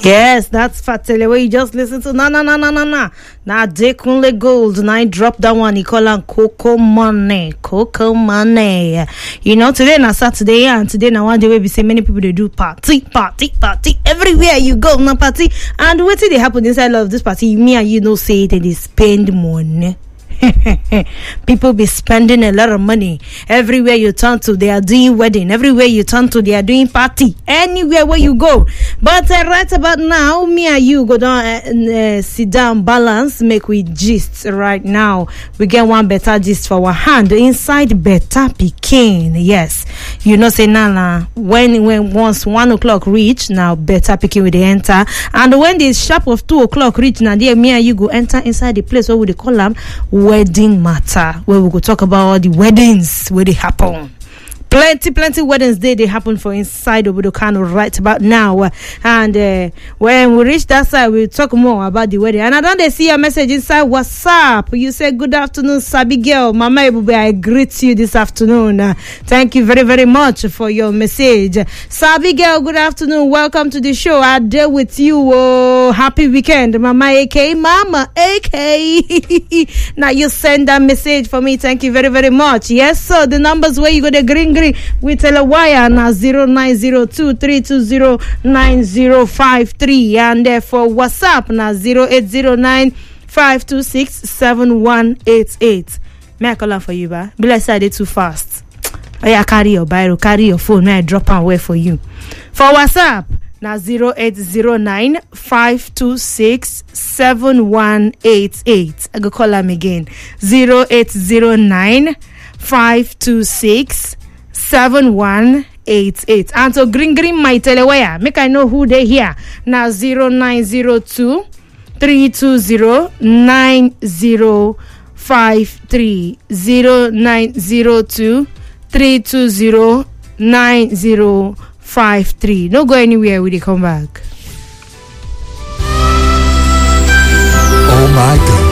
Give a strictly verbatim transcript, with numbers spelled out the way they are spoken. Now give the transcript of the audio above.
Yes, that's Fatele where you just listen to na na na na na na. Now Dekunle Gold, now I drop that one. He call on Coco Money, Coco Money. You know, today na Saturday and today na one day we be say many people they do party, party, party everywhere you go na party. And what did they happen inside of this party? Me and you know say it and they spend money. People be spending a lot of money everywhere you turn to. They are doing wedding. Everywhere you turn to, they are doing party. Anywhere where you go. But uh, right about now, me and you go down and uh, sit down, balance, make we gist right now. We get one better gist for our hand inside better Pekin. Yes, you know say Nana when when once one o'clock reach now better Pekin with the enter, and when the sharp of two o'clock reach now there me and you go enter inside the place what we call them wedding matter, where we go talk about all the weddings where they happen. Plenty, plenty weddings day they happen for inside Obodo Kano right about now. And uh, when we reach that side, we'll talk more about the wedding. And I don't they see a message inside WhatsApp. You say, good afternoon, Sabi girl. Mama Ebube, I greet you this afternoon. Uh, thank you very, very much for your message. Sabi girl, good afternoon. Welcome to the show. I deal with you. Oh, happy weekend. Mama A K, Mama A K. Now you send that message for me. Thank you very, very much. Yes, so the numbers where you go, the green, green. We tell a wire now zero nine zero two three two zero nine zero five three and therefore WhatsApp now zero eight zero nine five two six seven one eight eight. May I call on for you, ba? Be like I did too fast. Oh yeah, carry your biro, carry your phone. May I drop and wait for you. For WhatsApp now zero eight zero nine five two six seven one eight eight. I go call them again zero eight zero nine five two six seven one eight eight. And so green green my telewire. Make I know who they here. Now zero nine zero two three two zero nine zero five three zero nine zero two three two zero nine zero five three. Don't go anywhere when they come back. Oh my God.